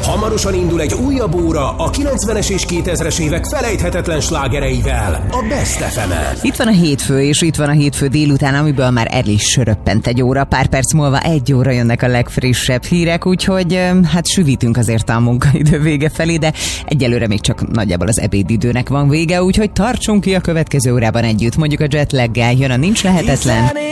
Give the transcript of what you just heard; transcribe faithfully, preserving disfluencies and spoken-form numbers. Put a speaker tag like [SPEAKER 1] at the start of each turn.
[SPEAKER 1] Hamarosan indul egy újabb óra a kilencvenes és kétezres évek felejthetetlen slágereivel, a Best ef emen.
[SPEAKER 2] Itt van a hétfő, és itt van a hétfő délután, amiből már el is röppent egy óra. Pár perc múlva egy óra jönnek a legfrissebb hírek, úgyhogy hát süvítünk azért a munkaidő vége felé, de egyelőre még csak nagyjából az ebédidőnek van vége, úgyhogy tartsunk ki a következő órában együtt. Mondjuk a jetlaggel jön a Nincs Lehetetlen.